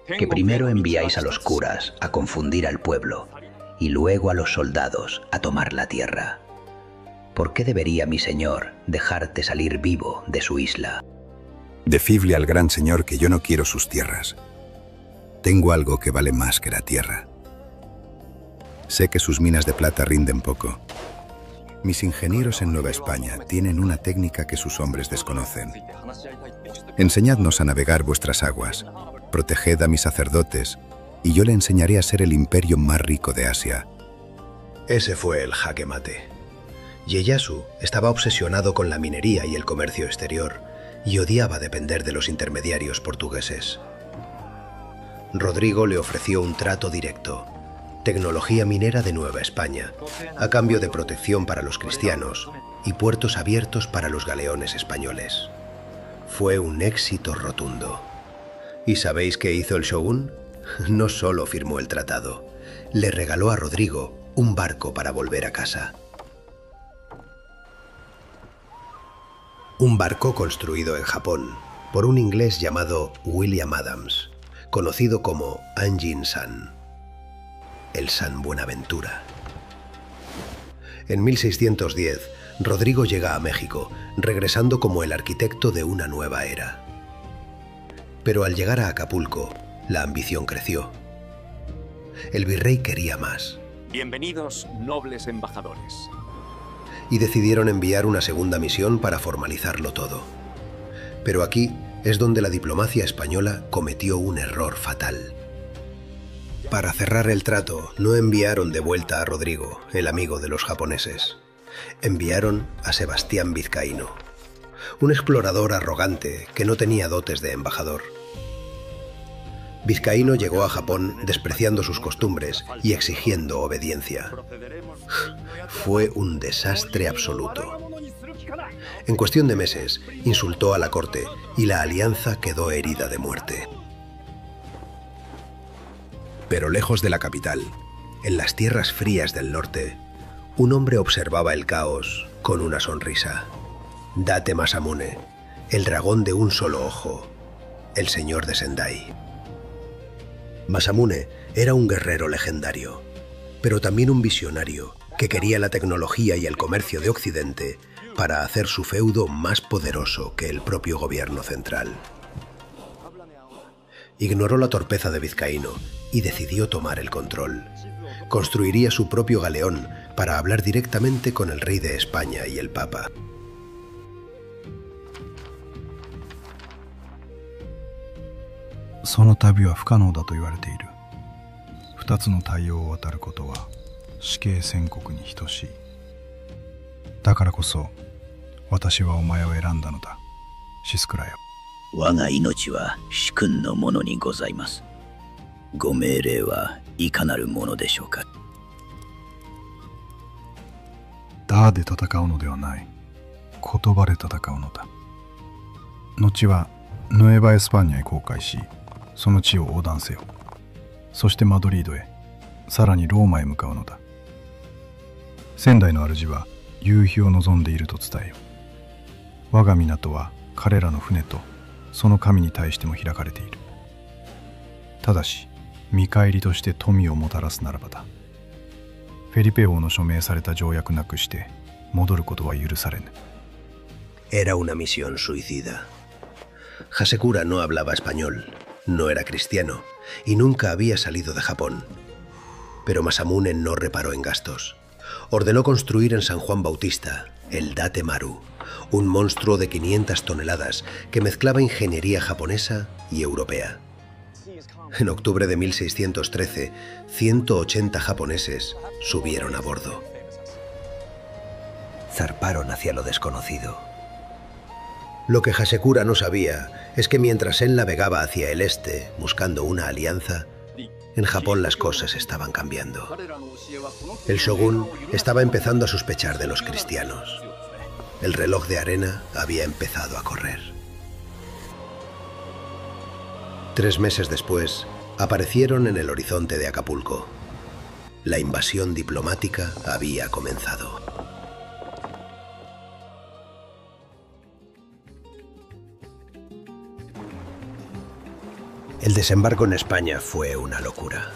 que primero enviáis a los curas a confundir al pueblo y luego a los soldados a tomar la tierra. ¿Por qué debería mi señor dejarte salir vivo de su isla? Decidle al gran señor que yo no quiero sus tierras. Tengo algo que vale más que la tierra. Sé que sus minas de plata rinden poco. Mis ingenieros en Nueva España tienen una técnica que sus hombres desconocen. Enseñadnos a navegar vuestras aguas, proteged a mis sacerdotes, y yo le enseñaré a ser el imperio más rico de Asia. Ese fue el jaque mate. Ieyasu estaba obsesionado con la minería y el comercio exterior, y odiaba depender de los intermediarios portugueses. Rodrigo le ofreció un trato directo: tecnología minera de Nueva España, a cambio de protección para los cristianos y puertos abiertos para los galeones españoles. Fue un éxito rotundo. ¿Y sabéis qué hizo el shogun? No solo firmó el tratado, le regaló a Rodrigo un barco para volver a casa. Un barco construido en Japón por un inglés llamado William Adams, conocido como Anjin-san, el San Buenaventura. En 1610, Rodrigo llega a México, regresando como el arquitecto de una nueva era. Pero al llegar a Acapulco, la ambición creció. El virrey quería más. Bienvenidos, nobles embajadores. Y decidieron enviar una segunda misión para formalizarlo todo. Pero aquí es donde la diplomacia española cometió un error fatal. Para cerrar el trato, no enviaron de vuelta a Rodrigo, el amigo de los japoneses. Enviaron a Sebastián Vizcaíno, un explorador arrogante que no tenía dotes de embajador. Vizcaíno llegó a Japón despreciando sus costumbres y exigiendo obediencia. Fue un desastre absoluto. En cuestión de meses, insultó a la corte y la alianza quedó herida de muerte. Pero lejos de la capital, en las tierras frías del norte, un hombre observaba el caos con una sonrisa. Date Masamune, el dragón de un solo ojo, el señor de Sendai. Masamune era un guerrero legendario, pero también un visionario que quería la tecnología y el comercio de Occidente para hacer su feudo más poderoso que el propio gobierno central. Ignoró la torpeza de Vizcaíno y decidió tomar el control. Construiría su propio galeón para hablar directamente con el rey de España y el Papa. Sono tabi wa fukanou da to iwarete iru. 2つの太陽を渡ることは死刑宣告に等しい。だからこそ私はお前を選んだのだ、シスクラよ。 我が命は主君のものにございます。ご命令はいかなるものでしょうか。 ダーで戦うのではない、言葉で戦うのだ。後はヌエバ・エスパーニャへ航海し、その地を横断せよ。そしてマドリードへ、さらにローマへ向かうのだ。仙台の主は夕日を望んでいると伝えよ。我が港は彼らの船とその神に対しても開かれている。ただし見返りとして富をもたらすならばだ。フェリペ王の署名された条約なくして戻ることは許されぬ。 Era una misión suicida. Hasekura no hablaba español, no era cristiano y nunca había salido de Japón. Pero Masamune no reparó en gastos. Ordenó construir en San Juan Bautista el Date Maru, un monstruo de 500 toneladas que mezclaba ingeniería japonesa y europea. En octubre de 1613, 180 japoneses subieron a bordo. Zarparon hacia lo desconocido. Lo que Hasekura no sabía es que mientras él navegaba hacia el este buscando una alianza, en Japón las cosas estaban cambiando. El shogun estaba empezando a sospechar de los cristianos. El reloj de arena había empezado a correr. 3 meses después, aparecieron en el horizonte de Acapulco. La invasión diplomática había comenzado. El desembarco en España fue una locura.